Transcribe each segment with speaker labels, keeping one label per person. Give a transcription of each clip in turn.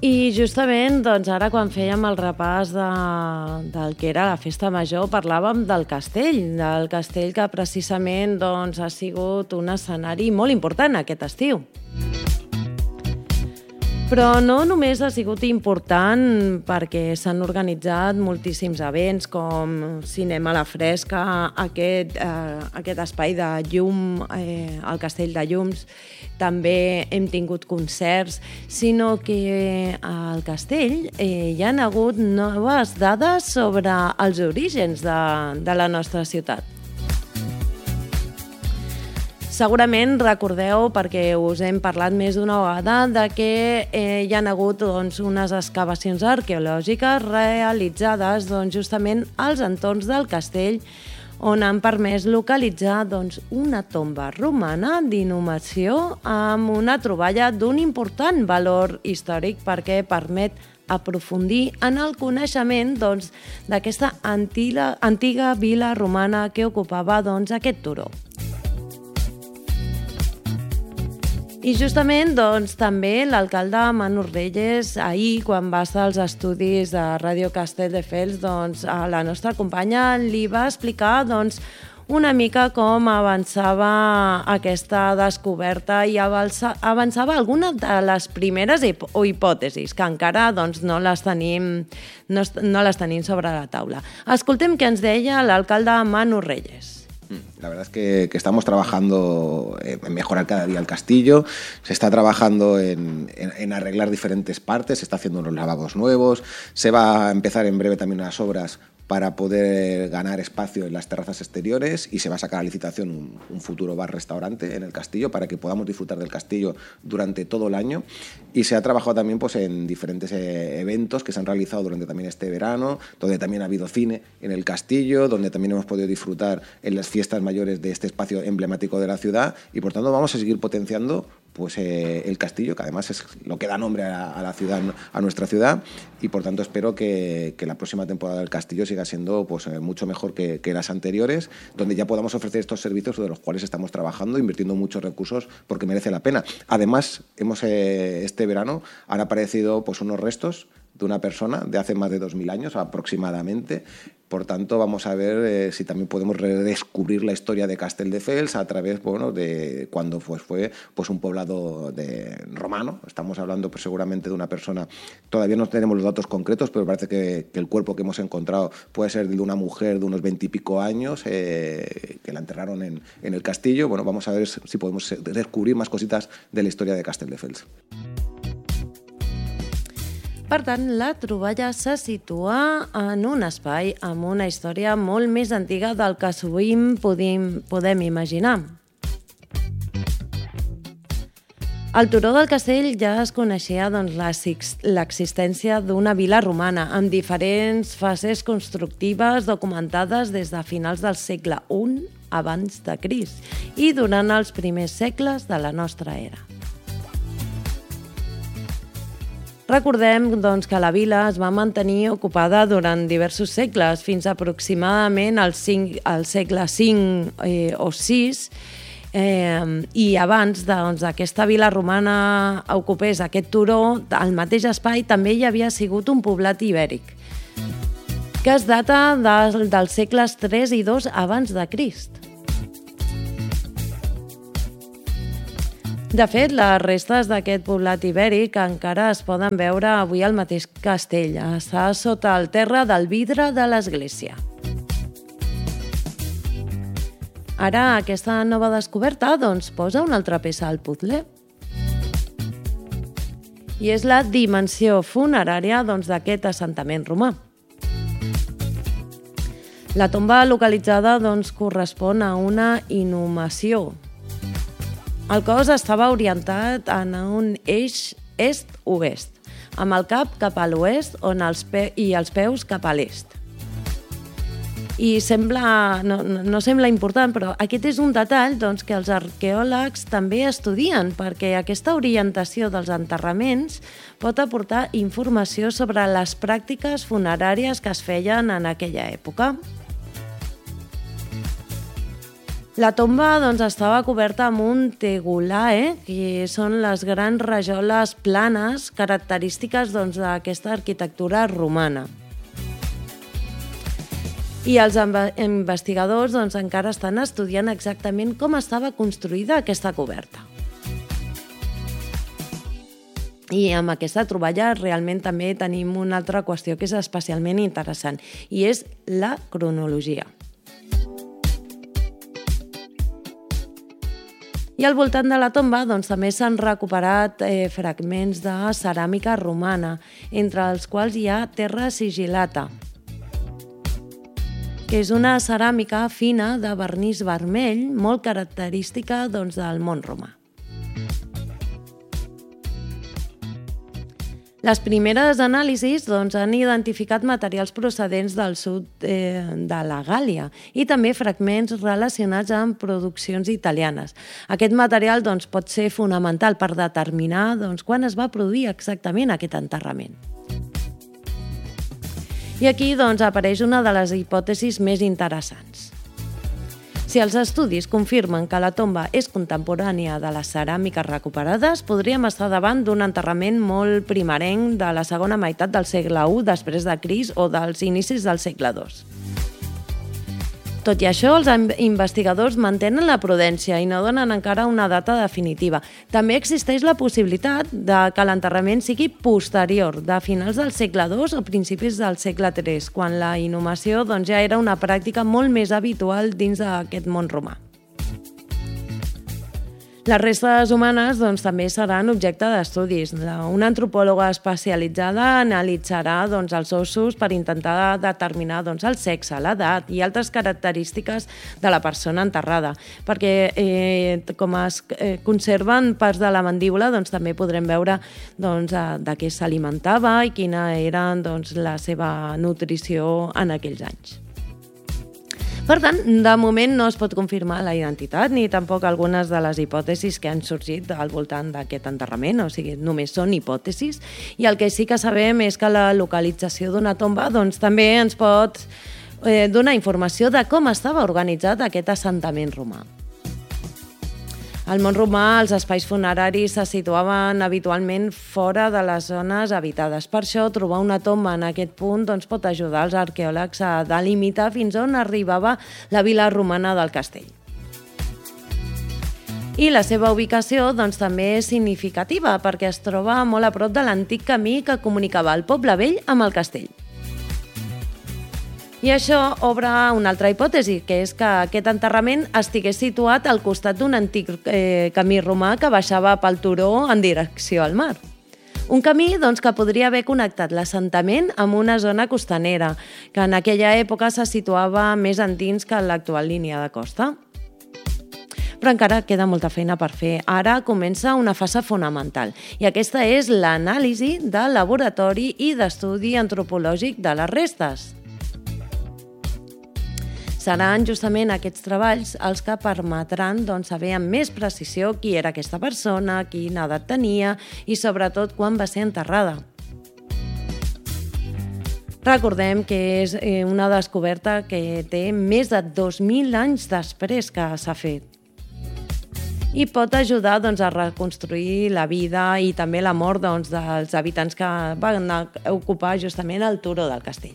Speaker 1: I justament, doncs, ara quan fèiem el repàs del que era la festa major, parlàvem del castell que precisament doncs, ha sigut un escenari molt important aquest estiu. Però no només ha sigut important perquè s'han organitzat moltíssims events com Cinema a la Fresca, aquest espai de llum, el Castell de Llums, també hem tingut concerts, sinó que al castell hi ha hagut noves dades sobre els orígens de la nostra ciutat. Segurament recordeu, perquè us hem parlat més d'una vegada, de que hi ha hagut unes excavacions arqueològiques realitzades justament als entorns del castell, on han permès localitzar una tomba romana d'inhumació amb una troballa d'un important valor històric perquè permet aprofundir en el coneixement d'aquesta antiga vila romana que ocupava aquest turó. I justament també l'alcalde Manu Reyes ahir, quan va estar als estudis de Ràdio Castelldefels, a la nostra companya li va explicar una mica com avançava aquesta descoberta i avançava algunes de les primeres hipòtesis, que encara no les tenim sobre la taula. Escoltem què ens deia l'alcalde Manu Reyes.
Speaker 2: La verdad es que estamos trabajando en mejorar cada día el castillo, se está trabajando en arreglar diferentes partes, se está haciendo unos lavabos nuevos, se va a empezar en breve también unas obras para poder ganar espacio en las terrazas exteriores y se va a sacar a licitación un futuro bar-restaurante en el castillo para que podamos disfrutar del castillo durante todo el año. Y se ha trabajado también en diferentes eventos que se han realizado durante también este verano, donde también ha habido cine en el castillo, donde también hemos podido disfrutar en las fiestas mayores de este espacio emblemático de la ciudad y por tanto vamos a seguir potenciando el castillo, que además es lo que da nombre a la ciudad, a nuestra ciudad, y por tanto espero que la próxima temporada del castillo siga siendo mucho mejor que las anteriores, donde ya podamos ofrecer estos servicios de los cuales estamos trabajando, invirtiendo muchos recursos porque merece la pena. Además, este verano han aparecido unos restos de una persona de hace más de 2000 años aproximadamente. Por tanto, vamos a ver si también podemos redescubrir la historia de Castelldefels a través de cuando fue un poblado romano. Estamos hablando seguramente de una persona, todavía no tenemos los datos concretos, pero parece que el cuerpo que hemos encontrado puede ser de una mujer de unos 20 y pico años que la enterraron en el castillo. Bueno, vamos a ver si podemos descubrir más cositas de la historia de Castelldefels.
Speaker 1: Per tant, la troballa se situa en un espai amb una història molt més antiga del que sovint podem imaginar. Al turó del castell ja es coneixia l'existència d'una vila romana amb diferents fases constructives documentades des de finals del segle I abans de Crist i durant els primers segles de la nostra era. Recordem que la vila es va mantenir ocupada durant diversos segles, fins aproximadament al segle V o VI, i abans d'aquesta vila romana ocupés aquest turó, al mateix espai també hi havia sigut un poblat ibèric, que es data dels segles III i II abans de Crist. De fet, les restes d'aquest poblat ibèric encara es poden veure avui al mateix castell. Està sota el terra del vidre de l'església. Ara, aquesta nova descoberta posa una altra peça al puzzle. I és la dimensió funerària d'aquest assentament romà. La tomba localitzada correspon a una inhumació. El cos estava orientat en un eix est-oest, amb el cap cap a l'oest i els peus cap a l'est. I no sembla important, però aquest és un detall que els arqueòlegs també estudien, perquè aquesta orientació dels enterraments pot aportar informació sobre les pràctiques funeràries que es feien en aquella època. La tomba doncs, estava coberta amb un tegulae, que són les grans rajoles planes característiques doncs, d'aquesta arquitectura romana. I els investigadors doncs, encara estan estudiant exactament com estava construïda aquesta coberta. I amb aquesta troballa realment també tenim una altra qüestió que és especialment interessant, i és la cronologia. I al voltant de la tomba doncs, també s'han recuperat fragments de ceràmica romana, entre els quals hi ha terra sigil·lata, que és una ceràmica fina de vernís vermell, molt característica doncs, del món romà. Les primeres anàlisis doncs, han identificat materials procedents del sud de la Gàl·lia i també fragments relacionats amb produccions italianes. Aquest material doncs, pot ser fonamental per determinar doncs, quan es va produir exactament aquest enterrament. I aquí doncs, apareix una de les hipòtesis més interessants. Si els estudis confirmen que la tomba és contemporània de les ceràmiques recuperades, podríem estar davant d'un enterrament molt primerenc de la segona meitat del segle I després de Crist o dels inicis del segle II. Tot i això, els investigadors mantenen la prudència i no donen encara una data definitiva. També existeix la possibilitat de que l'enterrament sigui posterior, de finals del segle II o principis del segle III, quan la inhumació doncs, ja era una pràctica molt més habitual dins d'aquest món romà. Les restes humanes doncs, també seran objecte d'estudis. Una antropòloga especialitzada analitzarà doncs, els ossos per intentar determinar doncs, el sexe, l'edat i altres característiques de la persona enterrada, perquè com es conserven parts de la mandíbula, doncs, també podrem veure doncs, de què s'alimentava i quina era doncs, la seva nutrició en aquells anys. Per tant, de moment no es pot confirmar la identitat ni tampoc algunes de les hipòtesis que han sorgit al voltant d'aquest enterrament, o sigui, només són hipòtesis, i el que sí que sabem és que la localització d'una tomba doncs, també ens pot donar informació de com estava organitzat aquest assentament romà. Al món romà, els espais funeraris se situaven habitualment fora de les zones habitades. Per això, trobar una tomba en aquest punt doncs, pot ajudar els arqueòlegs a delimitar fins on arribava la vila romana del castell. I la seva ubicació doncs, també és significativa perquè es troba molt a prop de l'antic camí que comunicava el poble vell amb el castell. I això obre una altra hipòtesi, que és que aquest enterrament estigués situat al costat d'un antic camí romà que baixava pel turó en direcció al mar. Un camí doncs, que podria haver connectat l'assentament amb una zona costanera, que en aquella època se situava més endins que l'actual línia de costa. Però encara queda molta feina per fer. Ara comença una fase fonamental, i aquesta és l'anàlisi del laboratori i d'estudi antropològic de les restes. Seran justament aquests treballs els que permetran doncs, saber amb més precisió qui era aquesta persona, quina edat tenia i sobretot quan va ser enterrada. Recordem que és una descoberta que té més de 2.000 anys després que s'ha fet i pot ajudar doncs, a reconstruir la vida i també la mort doncs, dels habitants que van ocupar justament el turó del castell.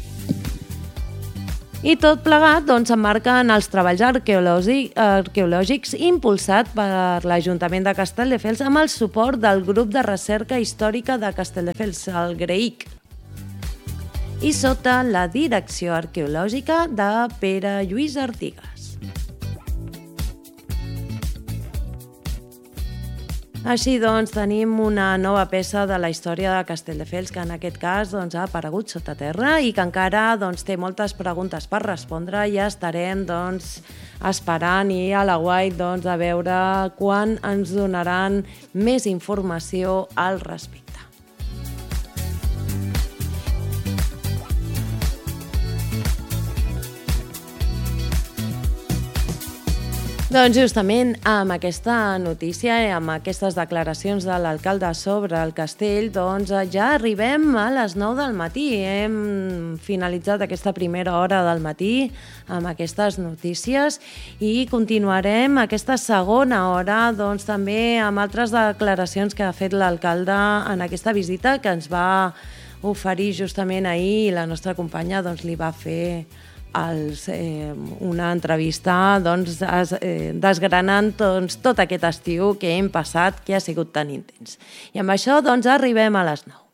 Speaker 1: I tot plegat doncs, s'emmarca en els treballs arqueològics impulsats per l'Ajuntament de Castelldefels amb el suport del Grup de Recerca Històrica de Castelldefels, el GREIC, i sota la direcció arqueològica de Pere Lluís Artigas. Així doncs, tenim una nova peça de la història de Castelldefels que en aquest cas doncs, ha aparegut sota terra i que encara doncs, té moltes preguntes per respondre i estarem doncs, esperant i a l'aguait doncs, a veure quan ens donaran més informació al respecte. Doncs justament amb aquesta notícia i amb aquestes declaracions de l'alcalde sobre el castell, doncs ja arribem a les 9 del matí. Hem finalitzat aquesta primera hora del matí amb aquestes notícies i continuarem aquesta segona hora doncs, també amb altres declaracions que ha fet l'alcalde en aquesta visita que ens va oferir justament ahir i la nostra companya doncs, li va fer una entrevista doncs, desgranant doncs, tot aquest estiu que hem passat, que ha sigut tan intens. I amb això doncs, arribem a les 9.